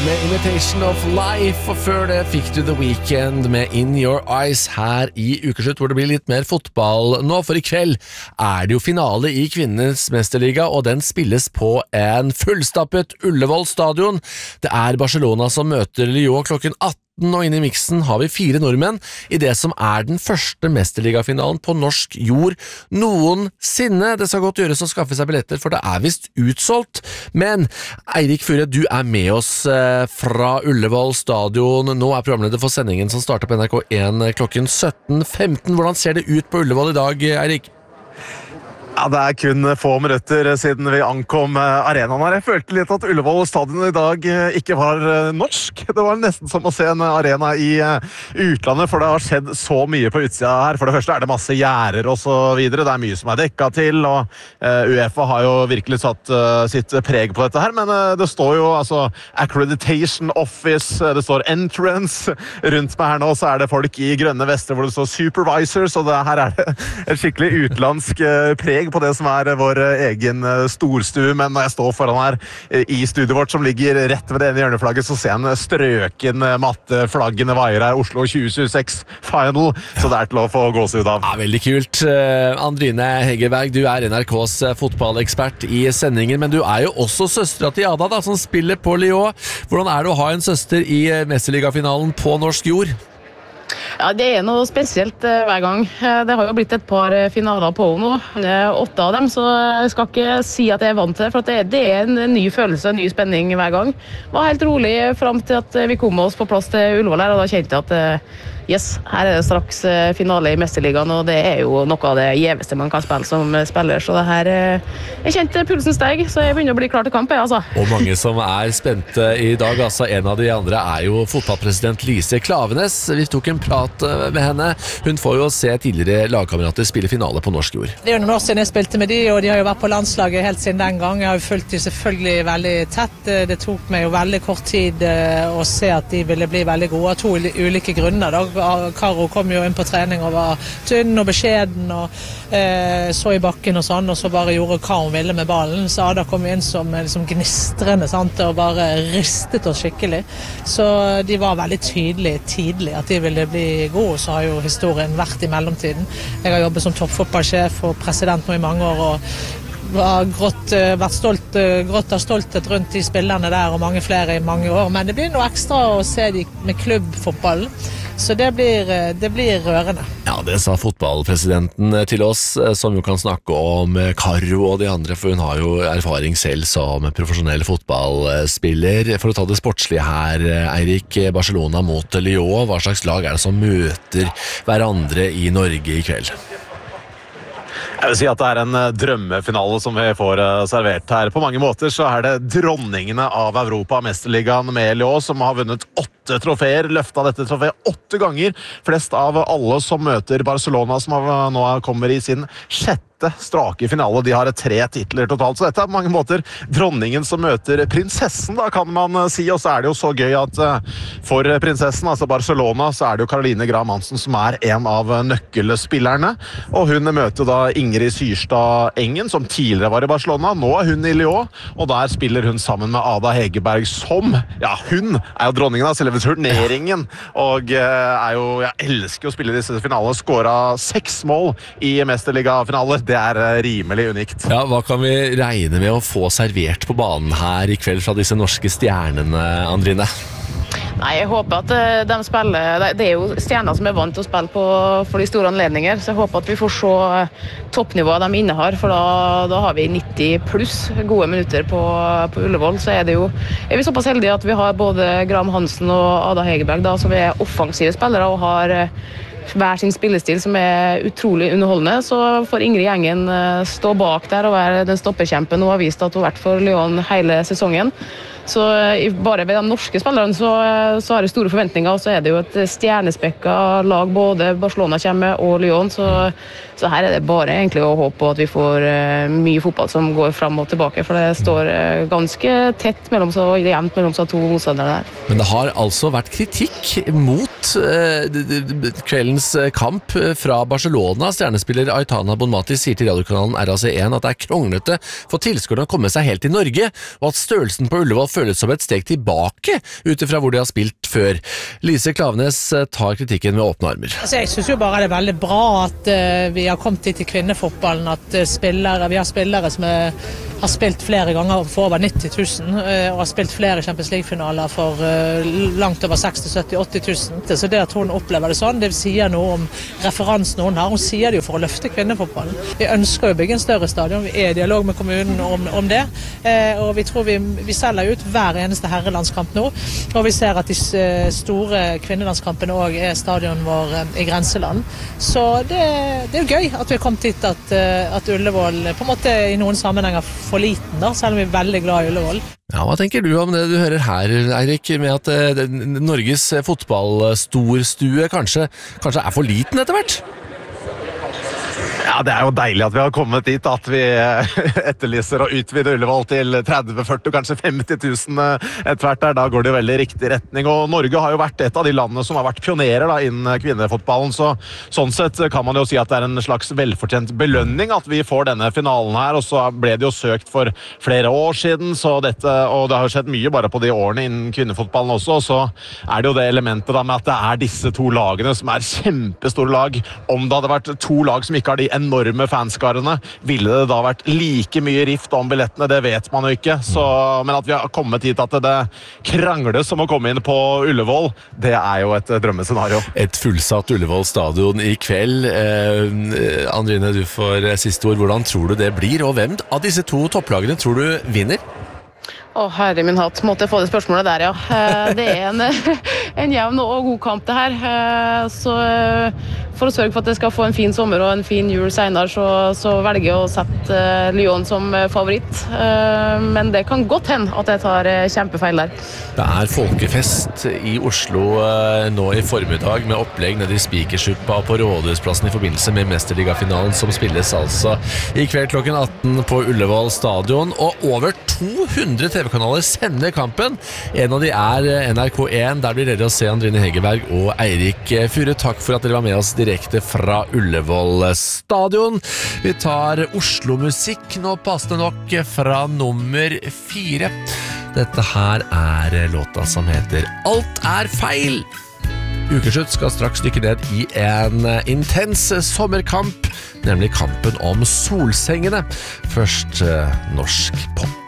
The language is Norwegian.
med Imitation of Life, og før det fikk du The Weeknd med In Your Eyes her i Ukeslutt, hvor det blir litt mer fotball nå, for i kveld er det jo finale i kvinnenes mesterliga, og den spilles på en fullstappet Ullevål stadion. Det er Barcelona som møter Lyon klokken 18, og inne i miksen har vi 4 nordmenn i det som er den første mesterligafinalen på norsk jord noensinne. Det skal godt gjøres å skaffe seg billetter, for det er vist utsolgt. Men Eirik Fure, du er med oss fra Ullevål stadion. Nå er programleder for sendingen som starter på NRK1 klokken 17:15. Hvordan ser det ut på Ullevål i dag, Eirik? Ja, det er kun få minutter siden vi ankom arenaen her. Jeg følte litt at Ullevål stadion i dag ikke var norsk. Det var nesten som å se en arena i utlandet, for det har skjedd så mye på utsida her. For det første er det masse gjerder og så videre. Det er mye som er dekka til, og UEFA har jo virkelig satt sitt preg på dette her. Men det står jo altså Accreditation Office, det står Entrance. Rundt meg her nå så er det folk i grønne vester hvor det står Supervisors, og det her er det et skikkelig utlandsk preg på det som er vår egen storstue. Men når jeg står foran her i studioet vårt som ligger rett ved det ene hjørneflagget, så ser jeg en strøken matte, flaggene vaier her, Oslo 2026 Final, så det er til å få gåsehud av. Ja, veldig kult. Andrine Hegerberg, du er NRKs fotballekspert i sendingen, men du er jo også søstera til Ada da, som spiller på Lyon. Hvordan er det å ha en søster i mesterligafinalen på norsk jord? Ja, det er noe spesielt hver gang. Det har jo blitt et par finaler på nå. 8 av dem, så jeg skal ikke si at jeg er vant til det, for det er en ny følelse, en ny spenning hver gang. Det var helt rolig frem til at vi kom oss på plass til Ullevål her, og da kjente jeg at yes, her er det straks finale i Mesterligaen, og det er jo noe av det gjeveste man kan spille som spiller, så det her jeg kjente pulsen steg, så jeg begynner å bli klar til kamp, altså. Og mange som er spente i dag, altså en av de andre er jo fotballpresident Lise Klavenes. Vi tok en prat med henne. Hun får jo se tidligere lagkamerater spille finale på norsk jord. Det er jo noen år siden jeg spilte med de, og de har jo vært på landslaget helt siden den gang. Jeg har jo fulgt de selvfølgelig veldig tett. Det tok meg jo veldig kort tid å se at de ville bli veldig gode av 2 ulike grunner da. Karo kom jo inn på trening og var tynn og beskjeden og så i bakken og sånn, og så bare gjorde hva hun ville med ballen. Så Ada kom inn som liksom gnistrende, sant, og bare ristet oss skikkelig. Så de var veldig tydelige tidlig at de ville bli gode, så har jo historien vært i mellomtiden. Jeg har jobbet som toppfotballsjef og president nå i mange år, og vært grått av stolthet rundt de spillerne der og mange flere i mange år, men det blir noe ekstra å se de med klubbfotballen, så det blir rørende. Ja, det sa fotballpresidenten til oss, som jo kan snakke om Karo og de andre, for hun har jo erfaring selv som profesjonell fotballspiller. For å ta det sportslige her, Eirik, Barcelona mot Lyon, hva slags lag er det som møter hverandre i Norge i kveld? Jeg vil si at det er en drømmefinale som vi får servert her. På mange måter så er det dronningene av Europa, Mesterligaen med Lyon, som har vunnet 8 trofeer, løftet dette trofeet 8 ganger. Flest av alle som møter Barcelona, som nå kommer i sin 6. strake finale. De har 3 titler totalt, så dette er på mange måter dronningen som møter prinsessen, da kan man si. Og så er det jo så gøy at for prinsessen, altså Barcelona, så er det jo Caroline Graham Hansen som er en av nøkkelspillerne, og hun møter da Ingrid Syrstad Engen, som tidligere var i Barcelona. Nå er hun i Lyon, og der spiller hun sammen med Ada Hegerberg, som, ja, hun er jo dronningen av selve turneringen, og jeg elsker å spille disse finalene, skåret 6 mål i Mesterliga-finaler. Det er rimelig unikt. Ja, hva kan vi regne med å få servert på banen her i kveld fra disse norske stjernene, Andrine? Nei, jeg håper at de spiller, det er jo stjerner som er vant til å spille for de store anledninger, så jeg håper at vi får se toppnivået de innehar, for da har vi 90 pluss gode minutter på Ullevål. Så er vi såpass heldige at vi har både Graham Hansen og Ada Hegerberg da, som er offensive spillere og har hver sin spillestil som er utrolig underholdende, så får Ingrid Gjengen stå bak der og være den stopperkjempen og har vist at hun har vært for Lyon hele sesongen. Så bare ved de norske spillerne så har det store forventninger, og så er det jo et stjernespekka lag, både Barcelona kommer og Lyon, så her er det bare egentlig å håpe på at vi får mye fotball som går frem og tilbake, for det står ganske tett jevnt mellom så 2 motstandere der. Men det har altså vært kritikk mot kveldens kamp fra Barcelona. Stjernespiller Aitana Bonmati sier til radiokanalen RAC1 at det er kronglete for tilskuerne å komme seg helt til Norge, og at størrelsen på Ullevål føles som et steg tilbake ut ifra hvor de har spilt før. Lise Klaveness tar kritikken med åpne armer. Altså, jeg synes jo bare det er veldig bra at vi har kommet dit i kvinnefotballen, at vi har spillere som har spilt flere ganger for over 90 000, og har spilt flere Champions League-finaler for langt over 60 000, 70 000, 80 000. Så det at hun opplever det sånn, det sier noe om referansen hun har. Hun sier det jo for å løfte kvinnefotballen. Vi ønsker jo å bygge en større stadion, vi er i dialog med kommunen om det, og vi tror vi selger ut hver eneste herrelandskamp nå, og vi ser at de store kvinnelandskampene også er stadion vår i grenseland. Så det er jo gøy at vi har kommet dit at Ullevål på en måte i noen sammenhenger for liten da, selv om vi er veldig glad i Ullevål. Ja, hva tenker du om det du hører her, Eirik, med at Norges fotballstorstue kanskje er for liten etter hvert? Ja, det er jo deilig at vi har kommet dit, at vi etterlyser å utvide Ullevål til 30, 40, kanskje 50 000 etter hvert der. Da går det jo veldig riktig retning, og Norge har jo vært et av de landene som har vært pionerer da, innen kvinnefotballen, så sånn sett kan man jo si at det er en slags velfortjent belønning at vi får denne finalen her, og så ble det jo søkt for flere år siden, og det har jo skjedd mye bare på de årene innen kvinnefotballen også, og så er det jo det elementet da med at det er disse to lagene som er kjempestore lag. Om det hadde vært to lag som ikke har de enorme fanskarene, ville det da vært like mye rift om billettene, det vet man jo ikke, men at vi har kommet hit at det krangles om å komme inn på Ullevål, det er jo et drømmescenario. Et fullsatt Ullevål stadion i kveld. Andrine, du får siste ord. Hvordan tror du det blir, og hvem av disse to topplagene tror du vinner? Herre min hatt, måtte jeg få det spørsmålet der, ja. Det er en jevn og god kamp det her. Så for å sørge for at jeg skal få en fin sommer og en fin jul senere, så velger jeg å sette Lyon som favoritt. Men det kan godt hende at jeg tar kjempefeil der. Det er folkefest i Oslo nå i formiddag med opplegg nede i Spikersuppa på Rådhusplassen i forbindelse med Mesterligafinalen som spilles altså i kveld klokken 18 på Ullevål stadion, og over 200 TV-kanaler sender kampen. En av de er NRK1, der blir dere å se Andrine Hegerberg og Eirik Fure. Takk for at dere var med oss direkte fra Ullevål stadion. Vi tar Oslo-musikk nå, passende nok, fra nummer 4. Dette her er låta som heter Alt er feil. Ukeslutt skal straks dykke ned i en intens sommerkamp, nemlig kampen om solsengene. Først norsk pop.